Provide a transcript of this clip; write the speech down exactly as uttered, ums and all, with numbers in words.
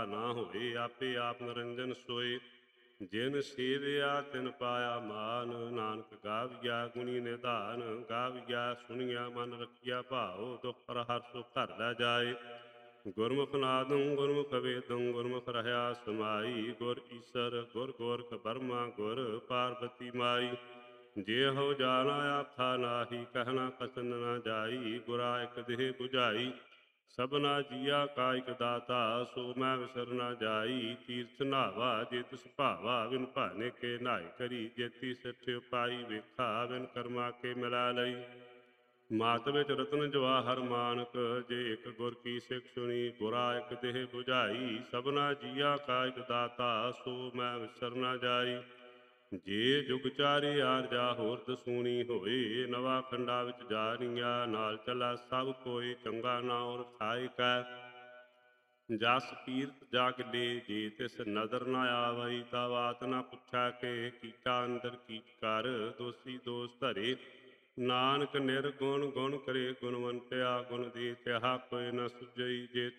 ਨਾ ਹੋਏ, ਆਪੇ ਆਪ ਨਿਰੰਜਨ ਸੋਏ। ਜਿਨ ਸੇਵਿਆ ਤਿਨ ਪਾਇਆ ਮਾਨ, ਨਾਨਕ ਗਾਵੀਆ ਗੁਣੀ ਨਿਧਾਨ। ਗਾਵੀਆ ਸੁਣੀਆ ਮਨ ਰਖੀਆ ਭਾਉ, ਦੁਖ ਪਰ ਹਰ ਸੁਖ ਘਰ ਲੈ ਜਾਏ। ਗੁਰਮੁਖ ਨਾਦੰ ਗੁਰਮੁਖ ਵੇਦੰ, ਗੁਰਮੁਖ ਰਹਿਆ ਸਮਾਈ। ਗੁਰ ਈਸਰ ਗੁਰ ਗੋਰਖ ਬਰਮਾ, ਗੁਰ ਪਾਰਬਤੀ ਮਾਈ। ਜੇ ਹਉ ਜਾਣਾ ਆਖਾ ਨਾਹੀ, ਕਹਿਣਾ ਕਥਨ ਨਾ ਜਾਈ। ਗੁਰਾ ਇਕ ਦੇਹ 부ਝਾਈ, ਸਭਨਾ ਜੀਆ ਕਾ ਇਕ ਦਾਤਾ। ਸੋ ਮੈਂ ਵਿਸਰ ਨਾ ਜਾਈ, ਤੀਰਥ ਨਾਵਾ ਜੇ ਤਿਸ ਭਾਵਾ। ਬਿਨ ਭਾਨੇ ਕੇ ਨਾਇ ਕਰੀ, ਜੇਤੀ ਸਿੱਠ ਉਪਾਈ। ਵੇਖਾ ਬਿਨ ਕਰਮਾ ਕੇ ਮਿਲਾ ਲਈ, ਮਾਤ ਵਿੱਚ ਰਤਨ ਜਵਾਹਰ ਮਾਨਕ। ਜੇ ਇਕ ਗੁਰ ਕੀ ਸਿੱਖ ਸੁਣੀ, ਗੁਰਾ ਇਕ ਦੇਹ 부ਝਾਈ। ਸਭਨਾ ਜੀਆ ਕਾ ਇਕ ਦਾਤਾ, ਸੋ ਮੈਂ ਵਿਸਰ ਨਾ ਜਾਈ। ਜੇ ਜੁਗ ਚਾਰੇ ਆਰਜਾ ਹੋਰ ਦਸੂਣੀ ਹੋਏ, ਨਵਾ ਖੰਡਾ ਵਿੱਚ ਜਾਣੀਆ। ਨਾਲ ਚਲਾ ਸਭ ਕੋਈ, ਚੰਗਾ ਨਾਉ ਰਖਾਇ ਕੈ। ਜਸ ਕੀਰਤ ਜਗ ਲੇ, ਜੇ ਤਿਸ ਨਦਰ ਨਾ ਆਵਈ। ਤਾ ਬਾਤ ਨਾ ਪੁੱਛਾ ਕੇ, ਕੀਚਾ ਅੰਦਰ ਕੀਚ ਕਰ। ਦੋਸੀ ਦੋਸ ਧਰੇ, ਨਾਨਕ ਨਿਰਗੁਣ ਗੁਣ ਕਰੇ ਗੁਣਵੰਤਿਆ। ਗੁਣ ਦੇ ਤਿਆਹ ਕੋਈ ਨ ਸੁਝਈ, ਜੇ